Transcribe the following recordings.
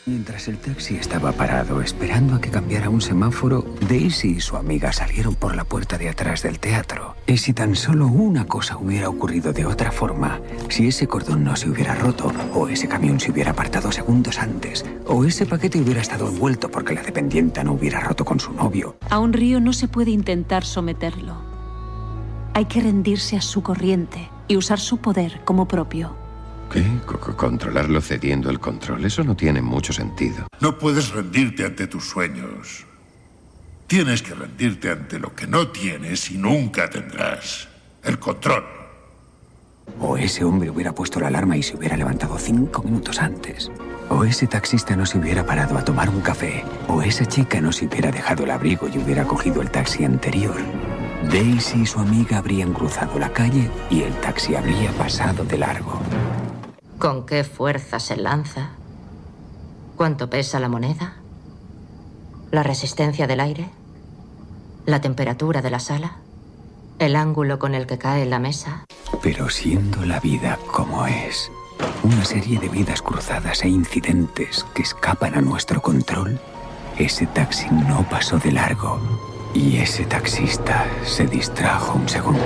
Mientras el taxi estaba parado, esperando a que cambiara un semáforo, Daisy y su amiga salieron por la puerta de atrás del teatro. Y si tan solo una cosa hubiera ocurrido de otra forma, si ese cordón no se hubiera roto, o ese camión se hubiera apartado segundos antes, o ese paquete hubiera estado envuelto porque la dependienta no hubiera roto con su novio. A un río no se puede intentar someterlo. Hay que rendirse a su corriente y usar su poder como propio. ¿Qué? ¿Controlarlo cediendo el control? Eso no tiene mucho sentido. No puedes rendirte ante tus sueños. Tienes que rendirte ante lo que no tienes y nunca tendrás. El control. O ese hombre hubiera puesto la alarma y se hubiera levantado 5 minutos antes. O ese taxista no se hubiera parado a tomar un café. O esa chica no se hubiera dejado el abrigo y hubiera cogido el taxi anterior. Daisy y su amiga habrían cruzado la calle y el taxi habría pasado de largo. ¿Con qué fuerza se lanza? ¿Cuánto pesa la moneda? ¿La resistencia del aire? ¿La temperatura de la sala? ¿El ángulo con el que cae la mesa? Pero siendo la vida como es, una serie de vidas cruzadas e incidentes que escapan a nuestro control, ese taxi no pasó de largo y ese taxista se distrajo un segundo.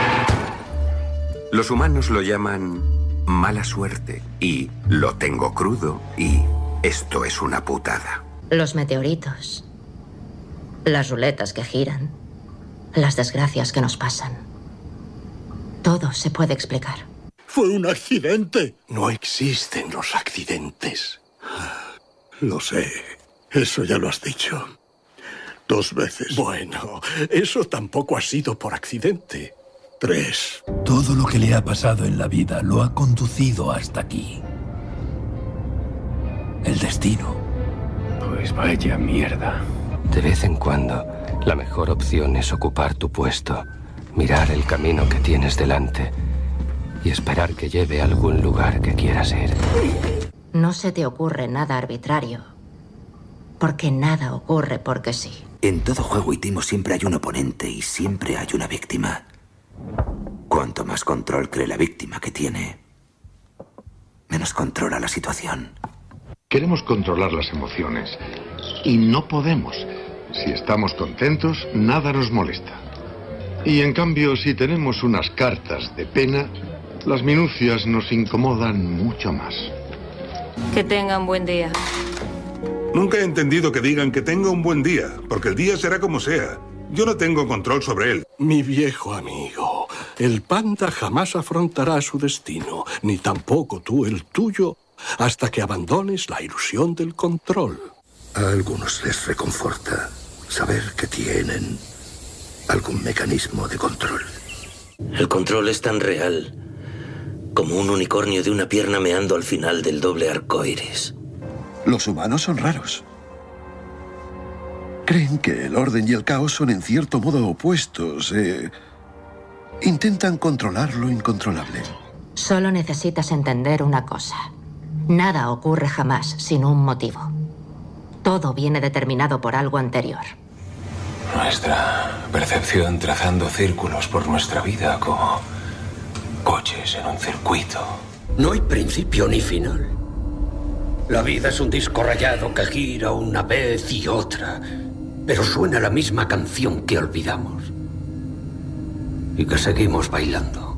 Los humanos lo llaman mala suerte y lo tengo crudo y esto es una putada. Los meteoritos, las ruletas que giran, las desgracias que nos pasan. Todo se puede explicar. Fue un accidente. No existen los accidentes. Lo sé. Eso ya lo has dicho 2 veces. Bueno, eso tampoco ha sido por accidente. 3. Todo lo que le ha pasado en la vida lo ha conducido hasta aquí. El destino. Pues vaya mierda. De vez en cuando, la mejor opción es ocupar tu puesto, mirar el camino que tienes delante y esperar que lleve a algún lugar que quieras ir. No se te ocurre nada arbitrario, porque nada ocurre porque sí. En todo juego y timo siempre hay un oponente y siempre hay una víctima. Cuanto más control cree la víctima que tiene, menos controla la situación. Queremos controlar las emociones y no podemos. Si estamos contentos, nada nos molesta. Y en cambio, si tenemos unas cartas de pena, las minucias nos incomodan mucho más. Que tengan buen día. Nunca he entendido que digan que tenga un buen día, porque el día será como sea. Yo no tengo control sobre él. Mi viejo amigo, el panda jamás afrontará su destino, ni tampoco tú el tuyo, hasta que abandones la ilusión del control. A algunos les reconforta saber que tienen algún mecanismo de control. El control es tan real como un unicornio de una pierna meando al final del doble arco iris. Los humanos son raros. Creen que el orden y el caos son en cierto modo opuestos. Intentan controlar lo incontrolable. Solo necesitas entender una cosa. Nada ocurre jamás sin un motivo. Todo viene determinado por algo anterior. Nuestra percepción trazando círculos por nuestra vida como coches en un circuito. No hay principio ni final. La vida es un disco rayado que gira una vez y otra, pero suena la misma canción que olvidamos y que seguimos bailando.